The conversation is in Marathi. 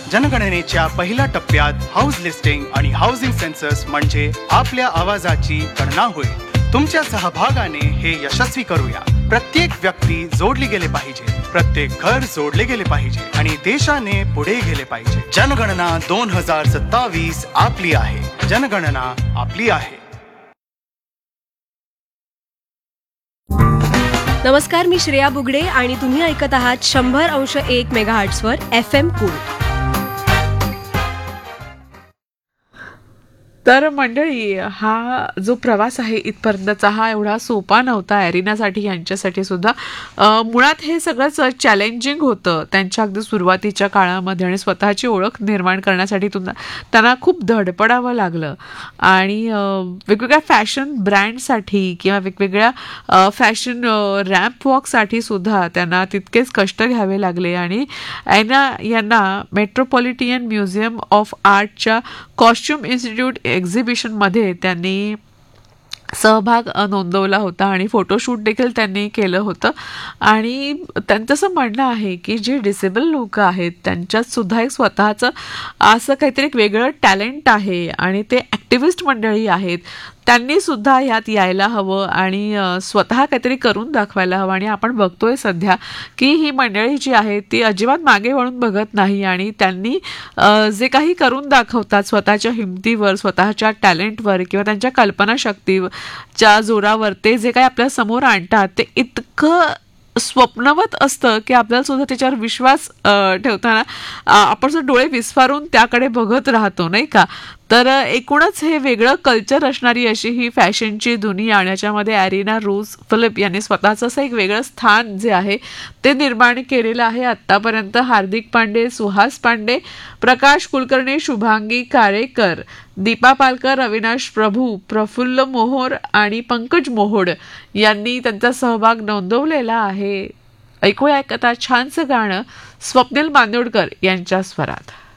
जनगणनेच्या पहिल्या टप्प्यात हाऊस लिस्टिंग आणि हाऊसिंग सेन्सस म्हणजे आपल्या आवाजाची गणना होईल. तुमच्या सहभागाने हे यशस्वी करूया. प्रत्येक व्यक्ती जोडली गेले पाहिजे, प्रत्येक घर जोडले गेले पाहिजे आणि देशाने पुढे गेले पाहिजे. जनगणना 2027 आपली आहे. जनगणना आपली आहे. नमस्कार, मी श्रेया बुगडे आणि तुम्ही ऐकत आहात 100.1 मेगाहर्ट्झवर FM कूल. तर मंडळी, हा जो प्रवास आहे इथपर्यंतचा हा एवढा सोपा नव्हता एरिनासाठी, यांच्यासाठी सुद्धा. मुळात हे सगळंच चॅलेंजिंग होतं त्यांच्या अगदी सुरुवातीच्या काळामध्ये आणि स्वतःची ओळख निर्माण करण्यासाठी त्यांना खूप धडपडावं लागलं. आणि वेगवेगळ्या फॅशन ब्रँडसाठी किंवा वेगवेगळ्या फॅशन रॅम्प वॉकसाठी सुद्धा त्यांना तितकेच कष्ट घ्यावे लागले. आणि यांना metropolitan museum of आर्टच्या costume institute एक्झिबिशनमध्ये त्यांनी सहभाग नोंदवला होता आणि फोटोशूट देखील त्यांनी केलं होतं. आणि त्यांचं असं म्हणणं आहे की जे डिसेबल लोक आहेत त्यांच्यात सुद्धा एक स्वतःचं असं काहीतरी एक वेगळं टॅलेंट आहे आणि ते ॲक्टिव्हिस्ट मंडळी आहेत, त्यांनी सुद्धा ह्यात यायला हवं आणि स्वतः काहीतरी करून दाखवायला हवं. आणि आपण बघतोय सध्या की ही मंडळी जी आहे ती अजिबात मागे वळून बघत नाही आणि त्यांनी जे काही करून दाखवतात स्वतःच्या हिमतीवर, स्वतःच्या टॅलेंटवर किंवा त्यांच्या कल्पनाशक्तीच्या जोरावर ते जे काही आपल्या समोर आणतात ते इतकं स्वप्नवत असतं की आपल्याला सुद्धा त्याच्यावर विश्वास ठेवताना आपण सुद्धा डोळे विस्फारून त्याकडे बघत राहतो, नाही का. तर एकूणच हे वेगळं कल्चर असणारी अशी ही फॅशनची दुनिया आणि याच्यामध्ये ॲरिना रोज फिलिप यांनी स्वतःचं असं एक वेगळं स्थान जे आहे ते निर्माण केलेलं आहे. आत्तापर्यंत हार्दिक पांडे, सुहास पांडे, प्रकाश कुलकर्णी, शुभांगी काळेकर, दीपा पालकर, अविनाश प्रभू, प्रफुल्ल मोहोर आणि पंकज मोहोड यांनी त्यांचा सहभाग नोंदवलेला आहे. ऐकूया एकदा छानसं गाणं स्वप्नील बांदोडकर यांच्या स्वरात.